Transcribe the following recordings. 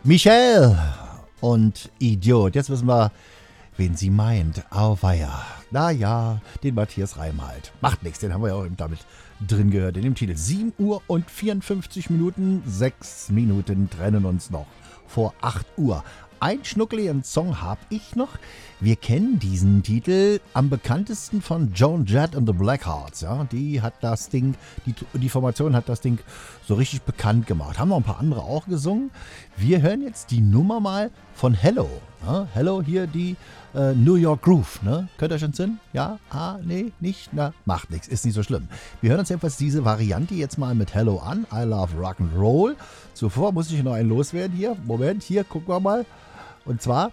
Michelle und Idiot. Jetzt wissen wir, wen sie meint. Auweia. Naja, den Matthias Reim halt. Macht nichts, den haben wir ja auch eben damit drin gehört. In dem Titel 7 Uhr und 54 Minuten. 6 Minuten trennen uns noch vor 8 Uhr. Ein schnuckeligen Song habe ich noch. Wir kennen diesen Titel am bekanntesten von Joan Jett and the Blackhearts. Ja, die hat das Ding, die Formation hat das Ding so richtig bekannt gemacht. Haben noch ein paar andere auch gesungen. Wir hören jetzt die Nummer mal von Hello. Ja, Hello hier die New York Groove. Ne? Könnt ihr schon Sinn? Ja? Nee, nicht? Na, macht nichts. Ist nicht so schlimm. Wir hören uns jedenfalls diese Variante jetzt mal mit Hello an. I love Rock'n'Roll. Zuvor muss ich noch einen loswerden hier. Moment, hier, gucken wir mal. Und zwar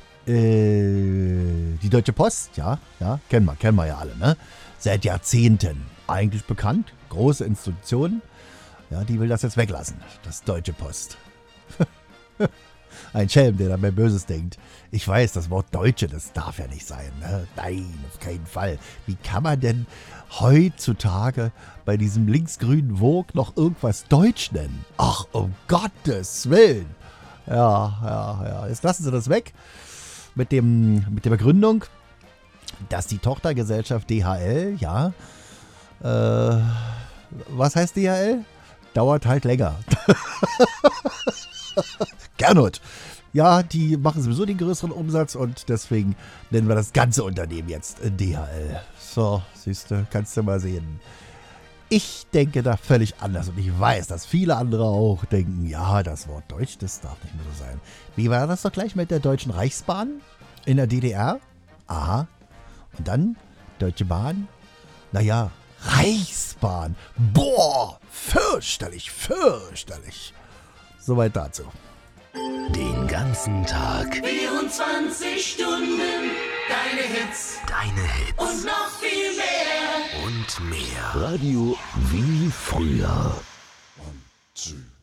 die Deutsche Post, ja, kennen wir ja alle, ne? Seit Jahrzehnten eigentlich bekannt, große Institution, ja, die will das jetzt weglassen, das Deutsche Post. Ein Schelm, der da mehr Böses denkt. Ich weiß, das Wort Deutsche, das darf ja nicht sein, ne? Nein, auf keinen Fall. Wie kann man denn heutzutage bei diesem linksgrünen Vogue noch irgendwas Deutsch nennen? Ach, um Gottes Willen. Ja. Jetzt lassen sie das weg mit der Begründung, dass die Tochtergesellschaft DHL, ja, was heißt DHL? Dauert halt länger. Gernot. Ja, die machen sowieso den größeren Umsatz und deswegen nennen wir das ganze Unternehmen jetzt DHL. So, siehst du, kannst du mal sehen. Ich denke da völlig anders und ich weiß, dass viele andere auch denken, ja, das Wort Deutsch, das darf nicht mehr so sein. Wie war das doch gleich mit der Deutschen Reichsbahn in der DDR? Aha. Und dann Deutsche Bahn? Naja, Reichsbahn. Boah, fürchterlich. Soweit dazu. Den ganzen Tag. 24 Stunden. Deine Hits. Und noch viel mehr. Und mehr. Radio wie früher. 1, 2.